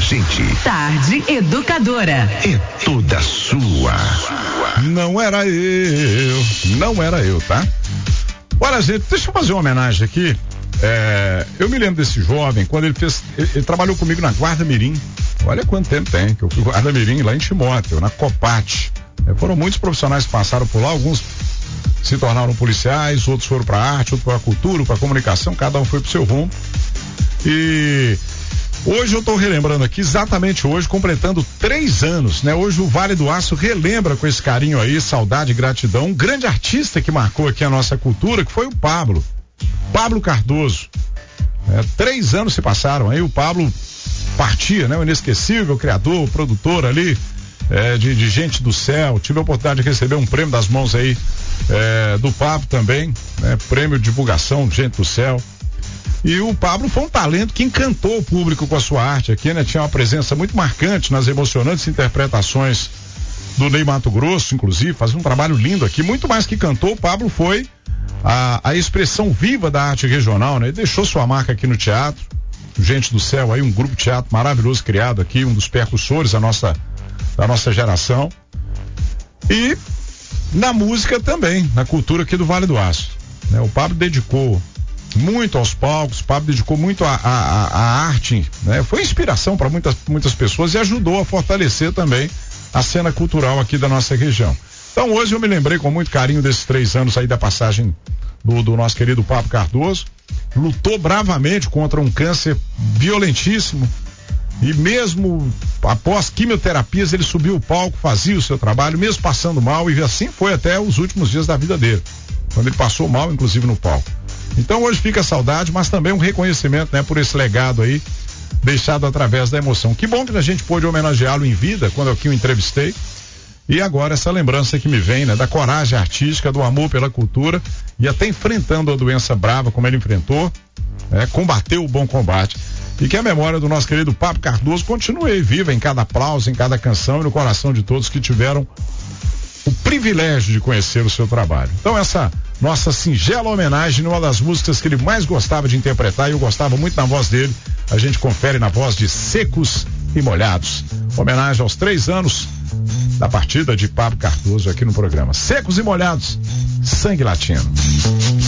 gente. Tarde Educadora. É toda sua. Não era eu, tá? Olha, gente, deixa eu fazer uma homenagem aqui. Eu me lembro desse jovem, quando ele trabalhou comigo na Guarda Mirim. Olha quanto tempo tem, que eu fui Guarda Mirim lá em Timóteo, na Copate. Foram muitos profissionais que passaram por lá, alguns se tornaram policiais, outros foram para arte, outros para a cultura, para a comunicação, cada um foi pro seu rumo. E hoje eu estou relembrando aqui, exatamente hoje, completando 3 anos, né? Hoje o Vale do Aço relembra com esse carinho aí, saudade e gratidão, um grande artista que marcou aqui a nossa cultura, que foi o Pablo Cardoso. 3 anos se passaram aí, o Pablo partia, né? O inesquecível criador, produtor ali, de Gente do Céu. Tive a oportunidade de receber um prêmio das mãos aí, do Pablo também, né? Prêmio de divulgação Gente do Céu. E o Pablo foi um talento que encantou o público com a sua arte aqui, né? Tinha uma presença muito marcante nas emocionantes interpretações do Ney Matogrosso, inclusive, fazia um trabalho lindo aqui. Muito mais que cantor, o Pablo foi a expressão viva da arte regional, né? Ele deixou sua marca aqui no teatro, Gente do Céu aí, um grupo de teatro maravilhoso criado aqui, um dos percussores da nossa geração. E na música também, na cultura aqui do Vale do Aço, né? O Pablo dedicou muito aos palcos, o Pablo dedicou muito à arte, né? Foi inspiração para muitas pessoas e ajudou a fortalecer também a cena cultural aqui da nossa região. Então hoje eu me lembrei com muito carinho desses 3 anos aí da passagem do nosso querido Pablo Cardoso. Lutou bravamente contra um câncer violentíssimo e mesmo após quimioterapias ele subiu o palco, fazia o seu trabalho, mesmo passando mal, e assim foi até os últimos dias da vida dele, quando ele passou mal, inclusive no palco. Então hoje fica a saudade, mas também um reconhecimento, né, por esse legado aí, deixado através da emoção. Que bom que a gente pôde homenageá-lo em vida, quando aqui o entrevistei. E agora essa lembrança que me vem, né, da coragem artística, do amor pela cultura, e até enfrentando a doença brava como ele enfrentou, combateu o bom combate. E que a memória do nosso querido Pablo Cardoso continue viva em cada aplauso, em cada canção e no coração de todos que tiveram o privilégio de conhecer o seu trabalho. Então essa nossa singela homenagem numa das músicas que ele mais gostava de interpretar, e eu gostava muito na voz dele, a gente confere na voz de Secos e Molhados. Homenagem aos 3 anos da partida de Pablo Cardoso aqui no programa. Secos e Molhados, Sangue Latino.